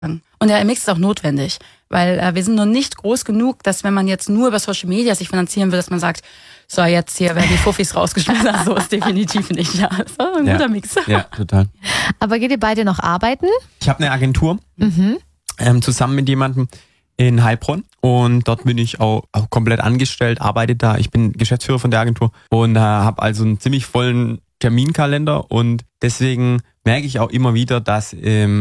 Und der Mix ist auch notwendig, weil wir sind noch nicht groß genug, dass wenn man jetzt nur über Social Media sich finanzieren will, dass man sagt, so jetzt hier werden die Fuffis rausgeschmissen. So ist definitiv nicht. Ja, so ein guter Mix. Ja, total. Aber geht ihr beide noch arbeiten? Ich habe eine Agentur zusammen mit jemandem in Heilbronn und dort bin ich auch komplett angestellt, arbeite da. Ich bin Geschäftsführer von der Agentur und habe also einen ziemlich vollen Terminkalender und deswegen merke ich auch immer wieder, dass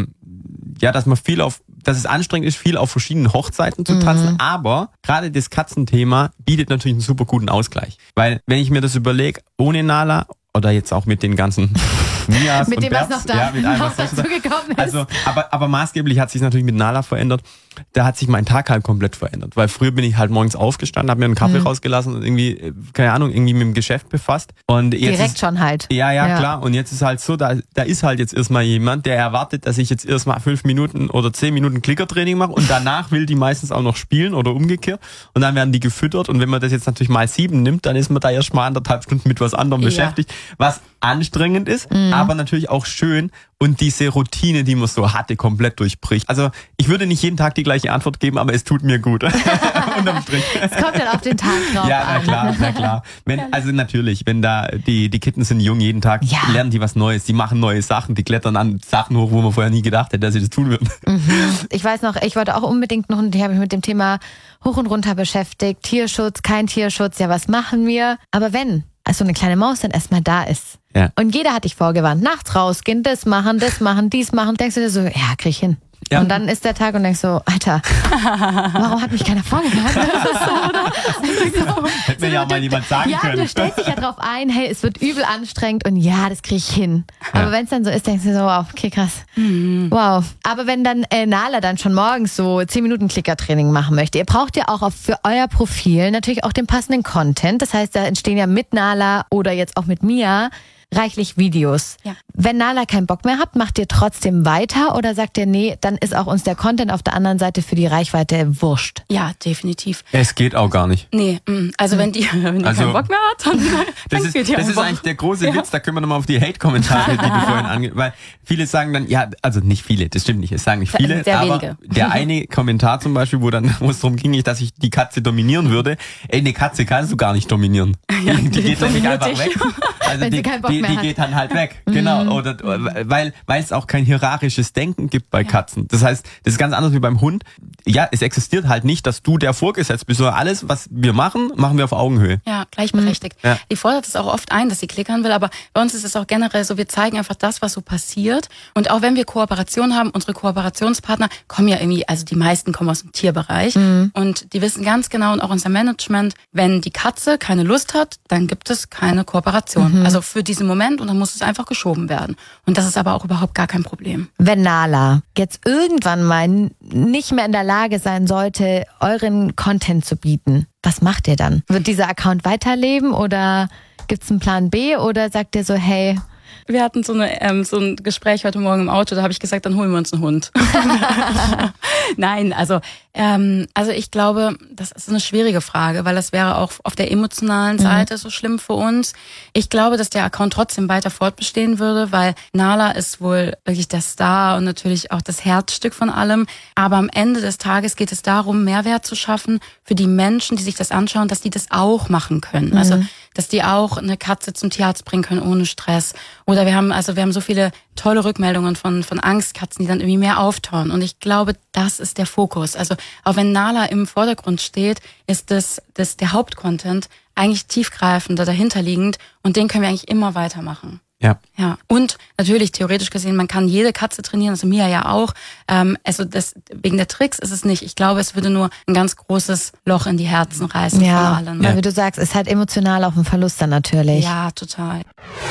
dass es anstrengend ist, viel auf verschiedenen Hochzeiten zu tanzen, aber gerade das Katzenthema bietet natürlich einen super guten Ausgleich. Weil, wenn ich mir das überlege, ohne Nala oder jetzt auch mit den ganzen Mias mit und dem, Berts, was noch da was dazugekommen ist. Also, aber maßgeblich hat sich natürlich mit Nala verändert. Da hat sich mein Tag halt komplett verändert. Weil früher bin ich halt morgens aufgestanden, habe mir einen Kaffee rausgelassen und irgendwie, keine Ahnung, irgendwie mit dem Geschäft befasst. Und jetzt direkt schon halt. Ja, klar. Und jetzt ist halt so, da ist halt jetzt erstmal jemand, der erwartet, dass ich jetzt erstmal 5 Minuten oder 10 Minuten Klickertraining mache und danach will die meistens auch noch spielen oder umgekehrt. Und dann werden die gefüttert. Und wenn man das jetzt natürlich mal 7 nimmt, dann ist man da erst mal 1,5 Stunden mit was anderem beschäftigt, was anstrengend ist, aber natürlich auch schön und diese Routine, die man so hatte, komplett durchbricht. Also ich würde nicht jeden Tag die gleiche Antwort geben, aber es tut mir gut. Unterm Strich. Es kommt dann auf den Tag drauf an. Na klar. Also natürlich, wenn da die Kittens sind jung, jeden Tag lernen die was Neues, die machen neue Sachen, die klettern an Sachen hoch, wo man vorher nie gedacht hätte, dass sie das tun würden. Ich weiß noch, ich wollte auch unbedingt einen Hund, ich habe mich mit dem Thema hoch und runter beschäftigt, Tierschutz, kein Tierschutz, ja was machen wir? Aber wenn so eine kleine Maus dann erstmal da ist. Ja. Und jeder hat dich vorgewarnt, nachts rausgehen, das machen, dies machen. Denkst du dir so, ja, krieg ich hin. Ja. Und dann ist der Tag und denkst so, Alter, warum hat mich keiner vorgewarnt? Das ist so, oder? Hätte mir ja mal jemand sagen können. Ja, du stellst dich ja drauf ein, hey, es wird übel anstrengend und ja, das krieg ich hin. Aber wenn es dann so ist, denkst du so, wow, okay, krass. Wow. Aber wenn dann Nala dann schon morgens so 10 Minuten Klickertraining machen möchte, ihr braucht ja auch für euer Profil natürlich auch den passenden Content. Das heißt, da entstehen ja mit Nala oder jetzt auch mit Mia reichlich Videos. Ja. Wenn Nala keinen Bock mehr habt, macht ihr trotzdem weiter oder sagt ihr, nee, dann ist auch uns der Content auf der anderen Seite für die Reichweite wurscht? Ja, definitiv. Es geht auch gar nicht. Nee, also wenn die keinen Bock mehr hat, dann geht die Das ist eigentlich der große Witz, da können wir nochmal auf die Hate-Kommentare, die du vorhin weil viele sagen dann, ja, also nicht viele, das stimmt nicht, es sagen nicht viele, sehr aber wenige. Der eine Kommentar zum Beispiel, wo es darum ging, dass ich die Katze dominieren würde, eine Katze kannst du gar nicht dominieren. Ja, die geht nämlich einfach weg. Also wenn sie keinen Bock mehr die geht dann halt weg. Genau. Oder weil es auch kein hierarchisches Denken gibt bei Katzen. Das heißt, das ist ganz anders wie beim Hund. Ja, es existiert halt nicht, dass du der Vorgesetzte bist, sondern alles, was wir machen, machen wir auf Augenhöhe. Ja, gleichberechtigt. Ja. Die fordert es auch oft ein, dass sie klickern will, aber bei uns ist es auch generell so, wir zeigen einfach das, was so passiert. Und auch wenn wir Kooperation haben, unsere Kooperationspartner kommen ja irgendwie, also die meisten kommen aus dem Tierbereich und die wissen ganz genau und auch unser Management, wenn die Katze keine Lust hat, dann gibt es keine Kooperation. Also für diesen Moment und dann muss es einfach geschoben werden. Und das ist aber auch überhaupt gar kein Problem. Wenn Nala jetzt irgendwann mal nicht mehr in der Lage sein sollte, euren Content zu bieten, was macht ihr dann? Wird dieser Account weiterleben oder gibt es einen Plan B oder sagt ihr so, hey... Wir hatten so ein Gespräch heute Morgen im Auto, da habe ich gesagt, dann holen wir uns einen Hund. Nein, also ich glaube, das ist eine schwierige Frage, weil das wäre auch auf der emotionalen Seite so schlimm für uns. Ich glaube, dass der Account trotzdem weiter fortbestehen würde, weil Nala ist wohl wirklich der Star und natürlich auch das Herzstück von allem. Aber am Ende des Tages geht es darum, Mehrwert zu schaffen für die Menschen, die sich das anschauen, dass die das auch machen können. Also, dass die auch eine Katze zum Tierarzt bringen können ohne Stress. Oder wir haben so viele tolle Rückmeldungen von Angstkatzen, die dann irgendwie mehr auftauen. Und ich glaube, das ist der Fokus. Also auch wenn Nala im Vordergrund steht, ist das der Hauptcontent eigentlich tiefgreifender dahinterliegend und den können wir eigentlich immer weitermachen. Ja. Ja. Und natürlich, theoretisch gesehen, man kann jede Katze trainieren, also Mia ja auch. Wegen der Tricks ist es nicht. Ich glaube, es würde nur ein ganz großes Loch in die Herzen reißen von allen. Ja, wie du sagst, ist halt emotional auf dem Verlust dann natürlich. Ja, total.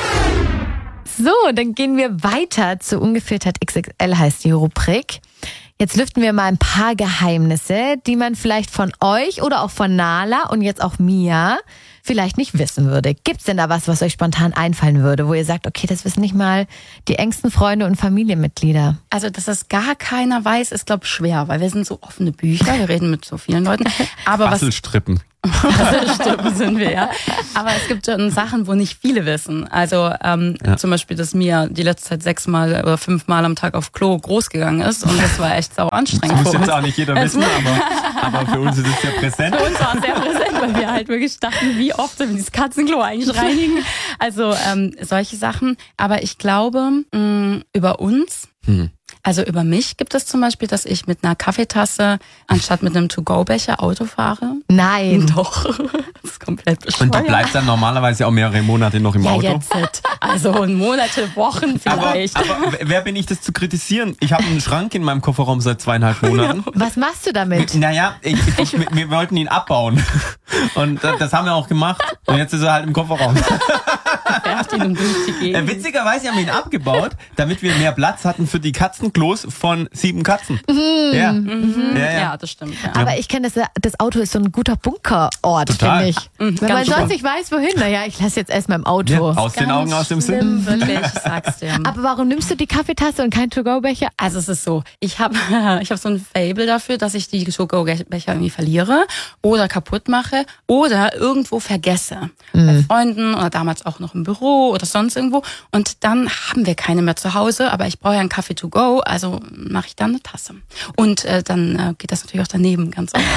So, dann gehen wir weiter zu Ungefiltert XXL heißt die Rubrik. Jetzt lüften wir mal ein paar Geheimnisse, die man vielleicht von euch oder auch von Nala und jetzt auch Mia vielleicht nicht wissen würde. Gibt's denn da was euch spontan einfallen würde, wo ihr sagt, okay, das wissen nicht mal die engsten Freunde und Familienmitglieder? Also, dass das gar keiner weiß, ist, glaube ich, schwer, weil wir sind so offene Bücher, wir reden mit so vielen Leuten. Aber Bastelstrippen. Stimmt, sind wir, ja. Aber es gibt schon Sachen, wo nicht viele wissen. Also zum Beispiel, dass Mia die letzte Zeit 6 Mal oder 5 Mal am Tag auf Klo groß gegangen ist und das war echt sau anstrengend. Das muss jetzt auch nicht jeder wissen, aber für uns ist es sehr präsent. Für uns war es sehr präsent, weil wir halt wirklich dachten, wie oft wir dieses Katzenklo eigentlich reinigen. Also solche Sachen. Aber ich glaube, über uns, also über mich gibt es zum Beispiel, dass ich mit einer Kaffeetasse anstatt mit einem To-Go-Becher Auto fahre. Nein. Doch, das ist komplett bescheuert. Und du bleibst dann normalerweise auch mehrere Monate noch im Auto. Jetzt. Also Monate, Wochen vielleicht. Aber wer bin ich, das zu kritisieren? Ich habe einen Schrank in meinem Kofferraum seit 2,5 Monaten. Was machst du damit? Naja, wir wollten ihn abbauen. Und das haben wir auch gemacht. Und jetzt ist er halt im Kofferraum. Werft ihn durch die Gegend. Witzigerweise haben wir ihn abgebaut, damit wir mehr Platz hatten für die Katzenklos von 7 Katzen. Ja. Ja, das stimmt. Ja. Aber ich kenne das Auto ist so ein guter Bunkerort, Total. finde ich. Wenn man ganz sonst super. nicht weiß, wohin, naja, ich lasse jetzt erstmal im Auto. Ja, aus den Augen, aus dem Sinn. Wirklich, ich sag's dir. Aber warum nimmst du die Kaffeetasse und kein To-Go-Becher? Also es ist so, ich hab so ein Fable dafür, dass ich die To-Go-Becher irgendwie verliere oder kaputt mache oder irgendwo vergesse. Bei Freunden oder damals auch noch im Büro oder sonst irgendwo. Und dann haben wir keine mehr zu Hause, aber ich brauche ja einen Kaffee to go, also mache ich dann eine Tasse. Und dann geht das natürlich auch daneben ganz oft.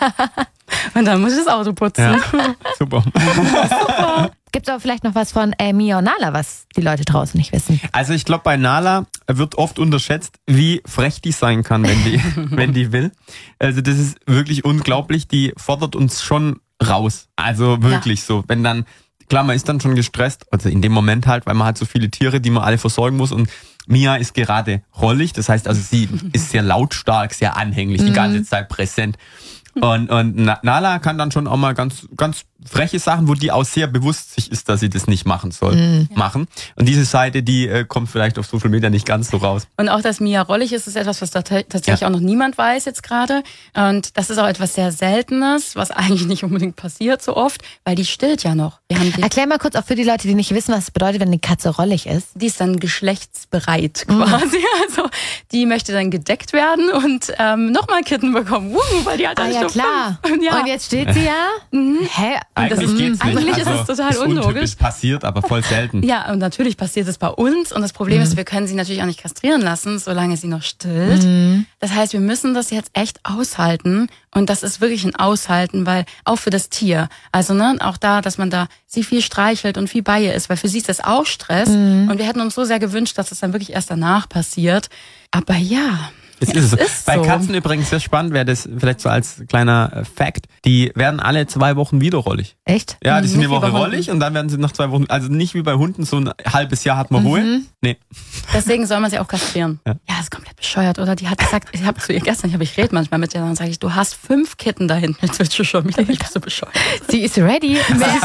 Und dann muss ich das Auto putzen. Ja. Super. Gibt es aber vielleicht noch was von Mia und Nala, was die Leute draußen nicht wissen? Also ich glaube, bei Nala wird oft unterschätzt, wie frech die sein kann, wenn die will. Also das ist wirklich unglaublich. Die fordert uns schon raus. Also wirklich so. Wenn dann, klar, man ist dann schon gestresst, also in dem Moment halt, weil man hat so viele Tiere, die man alle versorgen muss und Mia ist gerade rollig, das heißt also sie ist sehr lautstark, sehr anhänglich, die ganze Zeit präsent. Und Nala kann dann schon auch mal ganz freche Sachen, wo die auch sehr bewusst sich ist, dass sie das nicht machen soll, machen. Und diese Seite, die kommt vielleicht auf Social Media nicht ganz so raus. Und auch, dass Mia rollig ist etwas, was tatsächlich auch noch niemand weiß jetzt gerade. Und das ist auch etwas sehr Seltenes, was eigentlich nicht unbedingt passiert so oft, weil die stillt ja noch. Erklär mal kurz auch für die Leute, die nicht wissen, was es bedeutet, wenn eine Katze rollig ist. Die ist dann geschlechtsbereit quasi. Also die möchte dann gedeckt werden und nochmal Kitten bekommen, weil die halt Ja, klar. Ja. Und jetzt steht sie ja. Hä? Eigentlich geht's nicht. Eigentlich ist es total unlogisch. Untypisch, passiert, aber voll selten. Ja, und natürlich passiert es bei uns. Und das Problem ist, wir können sie natürlich auch nicht kastrieren lassen, solange sie noch stillt. Das heißt, wir müssen das jetzt echt aushalten. Und das ist wirklich ein Aushalten, weil auch für das Tier. Also auch da, dass man da sie viel streichelt und viel bei ihr ist, weil für sie ist das auch Stress. Und wir hätten uns so sehr gewünscht, dass das dann wirklich erst danach passiert. Aber ja. Es ist so. Bei so. Katzen übrigens sehr spannend, wäre das vielleicht so als kleiner Fact. Die werden alle 2 Wochen wieder rollig. Echt? Ja, die sind Nicht eine wie bei Woche Hunden. rollig und dann werden sie nach 2 Wochen, also nicht wie bei Hunden, so ein halbes Jahr hat man Ruhe. Nee. Deswegen soll man sie auch kastrieren. Ja. Ja, das ist komplett bescheuert, oder? Die hat gesagt, ich habe zu ihr gestern, ich rede manchmal mit ihr, dann sage ich, du hast 5 Kitten da hinten. Jetzt wird sie schon wieder, ich bin so bescheuert. Sie ist ready.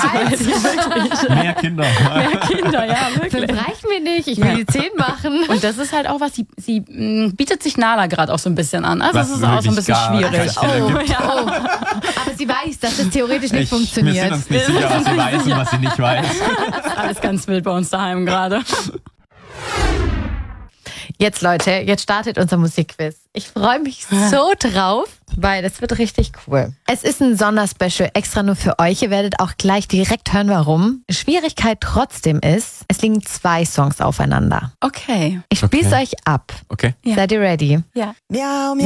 Mehr Kinder. Mehr Kinder, ja, wirklich. 5 reichen mir nicht. Ich will die 10 machen. Und das ist halt auch was, sie bietet sich Nala gerade auch so ein bisschen an. Also Was es ist auch so ein wirklich bisschen gar schwierig. keine Stelle gibt. Ja. Aber sie weiß, dass das theoretisch nicht Wir funktioniert. sind uns nicht sicher, was sie weiß und was sie nicht weiß. Das ist alles ganz wild bei uns daheim gerade. Jetzt, Leute, jetzt startet unser Musikquiz. Ich freue mich so drauf, weil das wird richtig cool. Es ist ein Sonderspecial extra nur für euch. Ihr werdet auch gleich direkt hören, warum. Schwierigkeit trotzdem ist, es liegen 2 Songs aufeinander. Okay. Ich spiel's euch ab. Okay. Ja. Seid ihr ready? Ja. Miau, miau.